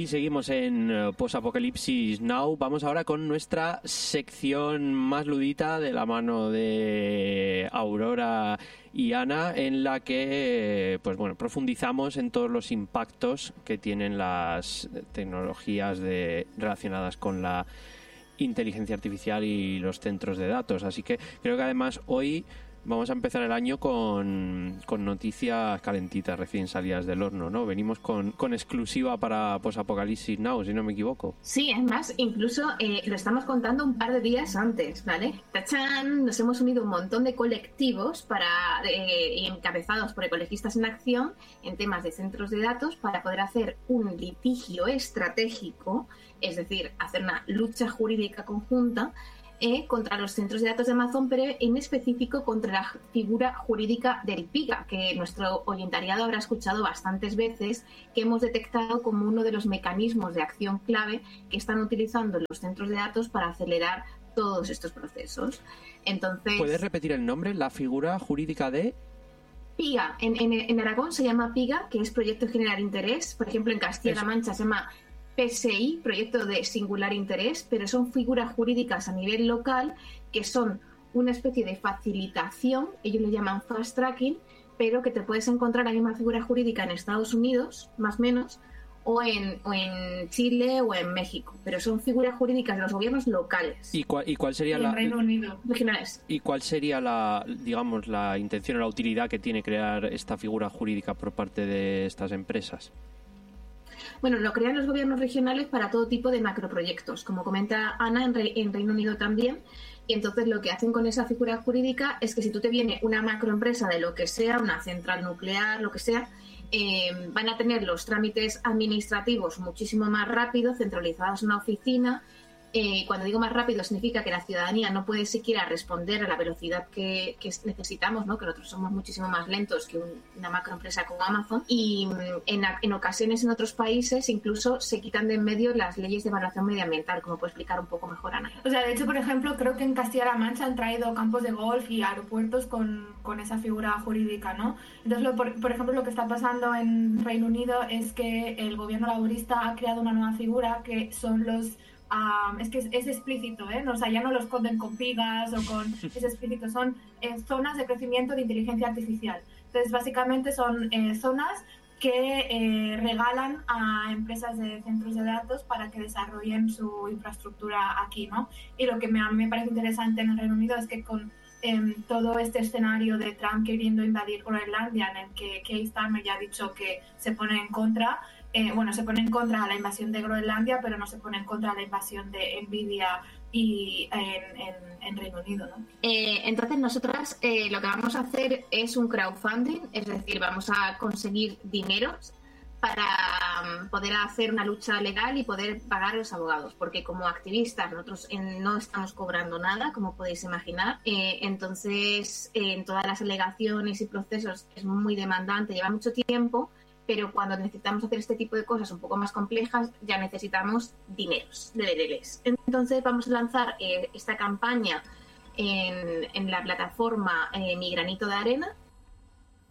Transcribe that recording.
Y seguimos en Post-Apocalipsis Now. Vamos ahora con nuestra sección más ludita de la mano de Aurora y Ana, en la que profundizamos en todos los impactos que tienen las tecnologías relacionadas con la inteligencia artificial y los centros de datos. Así que creo que además hoy vamos a empezar el año con noticias calentitas, recién salidas del horno, ¿no? Venimos con exclusiva para Post-Apocalipsis Now, si no me equivoco. Sí, además, incluso lo estamos contando un par de días antes, ¿vale? ¡Tachán! Nos hemos unido un montón de colectivos encabezados por Ecologistas en Acción en temas de centros de datos para poder hacer un litigio estratégico, es decir, hacer una lucha jurídica conjunta contra los centros de datos de Amazon, pero en específico contra la figura jurídica del PIGA, que nuestro oyentariado habrá escuchado bastantes veces, que hemos detectado como uno de los mecanismos de acción clave que están utilizando los centros de datos para acelerar todos estos procesos. Entonces, ¿puedes repetir el nombre? La figura jurídica de PIGA. En Aragón se llama PIGA, que es Proyecto de General Interés. Por ejemplo, en Castilla-La Mancha se llama PSI, Proyecto de Singular Interés, pero son figuras jurídicas a nivel local que son una especie de facilitación, ellos le llaman fast tracking, pero que te puedes encontrar la misma figura jurídica en Estados Unidos, más o menos, o en Chile o en México, pero son figuras jurídicas de los gobiernos locales. ¿Y cuál sería en Reino Unido. Regionales. ¿Y cuál sería la intención o la utilidad que tiene crear esta figura jurídica por parte de estas empresas? Bueno, lo crean los gobiernos regionales para todo tipo de macroproyectos, como comenta Ana, en Reino Unido también. Y entonces lo que hacen con esa figura jurídica es que si tú te viene una macroempresa de lo que sea, una central nuclear, lo que sea, van a tener los trámites administrativos muchísimo más rápido, centralizados en una oficina. Cuando digo más rápido significa que la ciudadanía no puede siquiera responder a la velocidad que necesitamos, ¿no? Que nosotros somos muchísimo más lentos que una macroempresa como Amazon, y en ocasiones en otros países incluso se quitan de en medio las leyes de evaluación medioambiental, como puede explicar un poco mejor Ana. O sea, de hecho, por ejemplo, creo que en Castilla-La Mancha han traído campos de golf y aeropuertos con esa figura jurídica, ¿no? Entonces, por ejemplo, lo que está pasando en Reino Unido es que el gobierno laborista ha creado una nueva figura que son los es que es explícito, ¿eh? O sea, ya no los esconden con pigas o con... Es explícito, son zonas de crecimiento de inteligencia artificial. Entonces, básicamente son zonas que regalan a empresas de centros de datos para que desarrollen su infraestructura aquí, ¿no? Y lo que me parece interesante en el Reino Unido es que con todo este escenario de Trump queriendo invadir Groenlandia, en el que Keir Starmer ya ha dicho que se pone en contra... se pone en contra de la invasión de Groenlandia, pero no se pone en contra de la invasión de Nvidia y en Reino Unido, ¿no? Entonces nosotras lo que vamos a hacer es un crowdfunding, es decir, vamos a conseguir dinero para poder hacer una lucha legal y poder pagar a los abogados, porque como activistas nosotros no estamos cobrando nada, como podéis imaginar, entonces en todas las alegaciones y procesos es muy demandante, lleva mucho tiempo, pero cuando necesitamos hacer este tipo de cosas un poco más complejas ya necesitamos dineros. Entonces vamos a lanzar esta campaña en la plataforma Mi Granito de Arena,